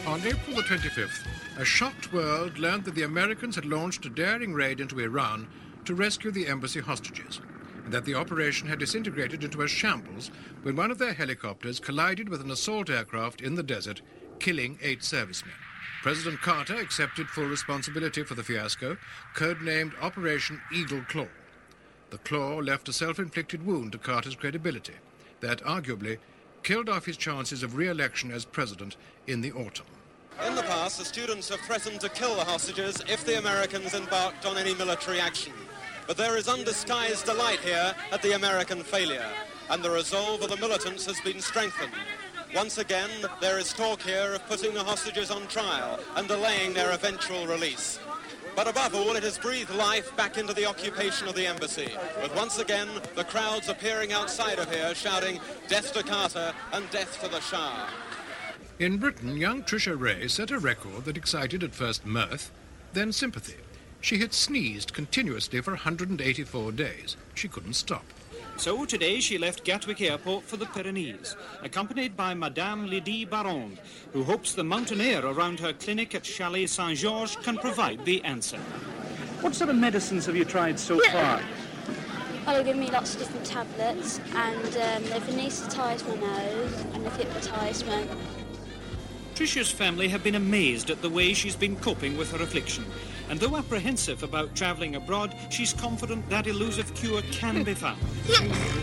On April the 25th, a shocked world learned that the Americans had launched a daring raid into Iran to rescue the embassy hostages, and that the operation had disintegrated into a shambles when one of their helicopters collided with an assault aircraft in the desert, killing 8 servicemen. President Carter accepted full responsibility for the fiasco, codenamed Operation Eagle Claw. The claw left a self-inflicted wound to Carter's credibility that arguably killed off his chances of re-election as president in the autumn. In the past, the students have threatened to kill the hostages if the Americans embarked on any military action. But there is undisguised delight here at the American failure, and the resolve of the militants has been strengthened. Once again, there is talk here of putting the hostages on trial and delaying their eventual release. But above all, it has breathed life back into the occupation of the embassy, with once again the crowds appearing outside of here shouting, "Death to Carter and death to the Shah." In Britain, young Trisha Ray set a record that excited at first mirth, then sympathy. She had sneezed continuously for 184 days. She couldn't stop. So today she left Gatwick Airport for the Pyrenees, accompanied by Madame Lydie Baron, who hopes the mountain air around her clinic at Chalet Saint-Georges can provide the answer. What sort of medicines have you tried so far? Well, they give me lots of different tablets, and they've anaesthetised my nose and they've hypnotised me. Trisha's family have been amazed at the way she's been coping with her affliction. And though apprehensive about travelling abroad, she's confident that elusive cure can be found.